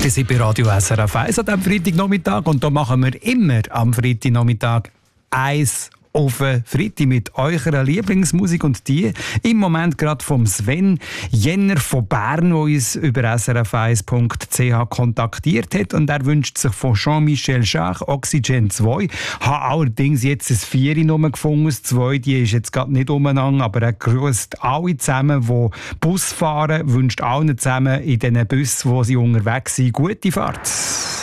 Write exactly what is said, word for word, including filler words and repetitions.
Wir sind bei Radio S R F eins an diesem Freitagnachmittag und da machen wir immer am Freitagnachmittag eins auf den Freitag mit eurer Lieblingsmusik und die im Moment gerade vom Sven Jenner von Bern, der uns über s r f eins punkt c h kontaktiert hat und er wünscht sich von Jean-Michel Schach Oxygen zwei. Habe allerdings jetzt ein Vieri Nummer gefunden, das zwei, die ist jetzt gerade nicht umeinander, aber er grüßt alle zusammen, die Bus fahren, wünscht allen zusammen in diesen Bussen, wo sie unterwegs sind, gute Fahrt.